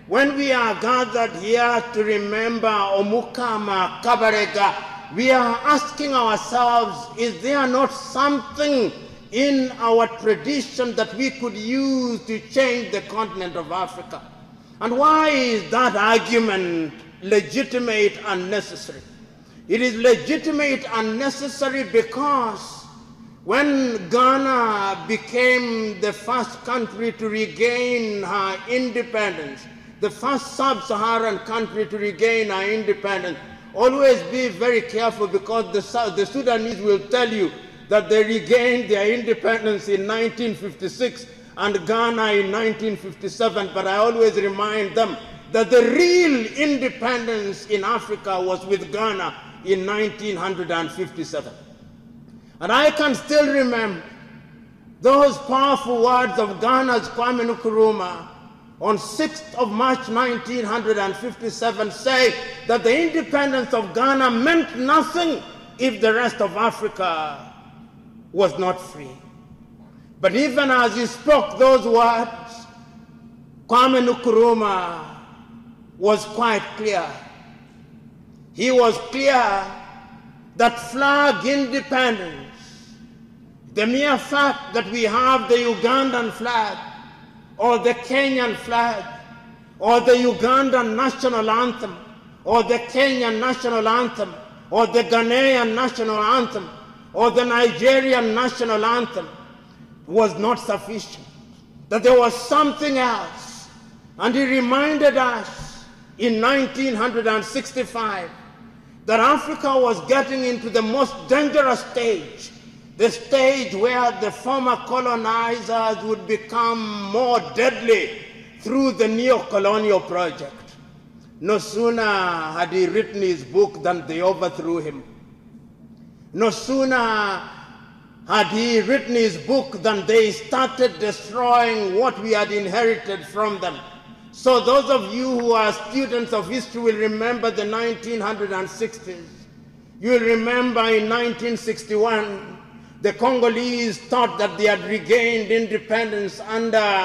when we are gathered here to remember Omukama Kabarega, we are asking ourselves, is there not something in our tradition that we could use to change the continent of Africa? And why is that argument legitimate and necessary? It is legitimate and necessary because when Ghana became the first country to regain her independence, the first sub-Saharan country to regain her independence, always be very careful, because the Sudanese will tell you that they regained their independence in 1956 and Ghana in 1957, but I always remind them that the real independence in Africa was with Ghana in 1957. And I can still remember those powerful words of Ghana's Kwame Nkrumah on 6th of March 1957, say that the independence of Ghana meant nothing if the rest of Africa was not free. But even as he spoke those words, Kwame Nkrumah was quite clear. He was clear that flag independence, the mere fact that we have the Ugandan flag, or the Kenyan flag, or the Ugandan national anthem, or the Kenyan national anthem, or the Ghanaian national anthem, or the Nigerian national anthem, was not sufficient, that there was something else. And he reminded us in 1965 that Africa was getting into the most dangerous stage, the stage where the former colonizers would become more deadly through the neo-colonial project. No sooner had he written his book than they overthrew him. No sooner had he written his book than they started destroying what we had inherited from them. So those of you who are students of history will remember the 1960s. You will remember in 1961, the Congolese thought that they had regained independence under